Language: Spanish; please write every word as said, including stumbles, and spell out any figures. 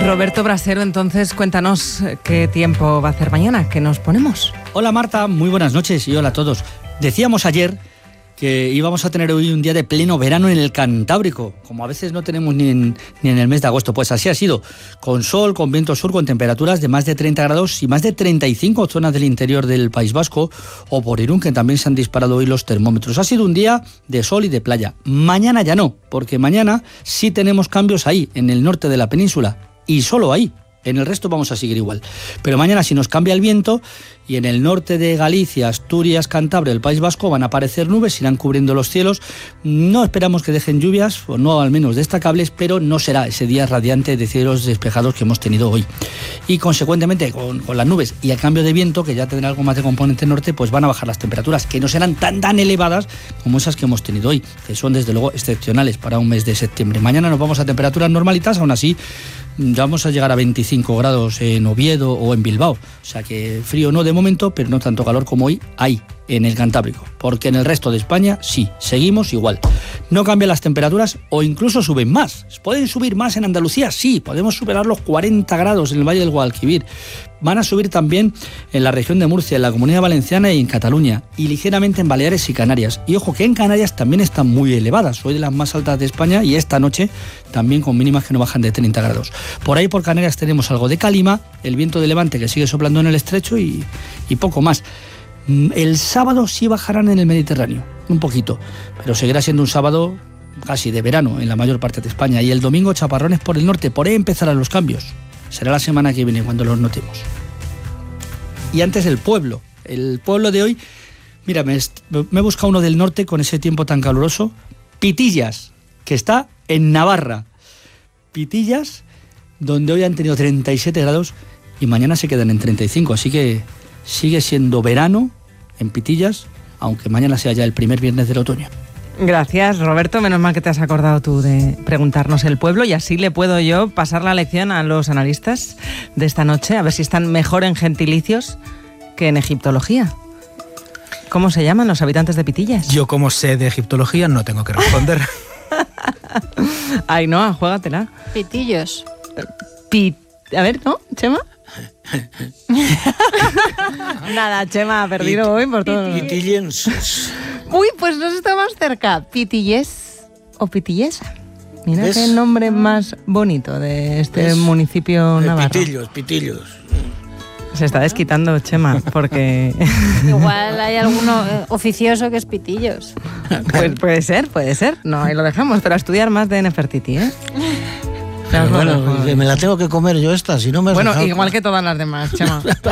Roberto Brasero, entonces cuéntanos qué tiempo va a hacer mañana, ¿qué nos ponemos? Hola Marta, muy buenas noches y hola a todos. Decíamos ayer que íbamos a tener hoy un día de pleno verano en el Cantábrico, como a veces no tenemos ni en, ni en el mes de agosto. Pues así ha sido, con sol, con viento sur, con temperaturas de más de treinta grados y más de treinta y cinco zonas del interior del País Vasco o por Irún, que también se han disparado hoy los termómetros. Ha sido un día de sol y de playa. Mañana ya no, porque mañana sí tenemos cambios ahí, en el norte de la península, y solo ahí. En el resto vamos a seguir igual. Pero mañana si nos cambia el viento y en el norte de Galicia, Asturias, Cantabria, el País Vasco van a aparecer nubes, irán cubriendo los cielos. No esperamos que dejen lluvias, o no al menos destacables, pero no será ese día radiante de cielos despejados que hemos tenido hoy. Y consecuentemente con, con las nubes y el cambio de viento, que ya tendrá algo más de componente norte, pues van a bajar las temperaturas, que no serán tan tan elevadas como esas que hemos tenido hoy, que son desde luego excepcionales para un mes de septiembre. Mañana nos vamos a temperaturas normalitas, aún así ya vamos a llegar a veinticinco grados en Oviedo o en Bilbao. O sea que frío no de momento, pero no tanto calor como hoy hay en el Cantábrico. Porque en el resto de España sí, seguimos igual. No cambian las temperaturas o incluso suben más. ¿Pueden subir más en Andalucía? Sí, podemos superar los cuarenta grados en el Valle del Guadalquivir. Van a subir también en la región de Murcia, en la Comunidad Valenciana y en Cataluña, y ligeramente en Baleares y Canarias. Y ojo que en Canarias también están muy elevadas, hoy de las más altas de España, y esta noche también con mínimas que no bajan de treinta grados. Por ahí por Canarias tenemos algo de calima, el viento de levante que sigue soplando en el estrecho y, y poco más. El sábado sí bajarán en el Mediterráneo, un poquito, pero seguirá siendo un sábado casi de verano en la mayor parte de España, y el domingo chaparrones por el norte. Por ahí empezarán los cambios. Será la semana que viene cuando los notemos. Y antes el pueblo. El pueblo de hoy, mira, me, me he buscado uno del norte con ese tiempo tan caluroso. Pitillas, que está en Navarra. Pitillas, donde hoy han tenido treinta y siete grados y mañana se quedan en treinta y cinco. Así que sigue siendo verano en Pitillas, aunque mañana sea ya el primer viernes del otoño. Gracias, Roberto. Menos mal que te has acordado tú de preguntarnos el pueblo, y así le puedo yo pasar la lección a los analistas de esta noche, a ver si están mejor en gentilicios que en egiptología. ¿Cómo se llaman los habitantes de Pitillas? Yo, como sé de egiptología, no tengo que responder. Ainhoa, juégatela. Pitillos. Pi... A ver, ¿no, Chema? Nada, Chema ha perdido Pit- hoy por todo. Pitillenses. Uy, pues nos está más cerca. Pitillés o Pitillesa. Mira ¿Ves? qué nombre más bonito de este ¿Ves? municipio Eh, navarro. Pitillos, pitillos. Se está desquitando, Chema, porque... Igual hay alguno eh, oficioso que es Pitillos. Pues puede ser, puede ser. No, ahí lo dejamos, pero a estudiar más de Nefertiti, ¿eh? Pero bueno, que me la tengo que comer yo esta, si no me has Bueno, dejado. igual que todas las demás, Chema.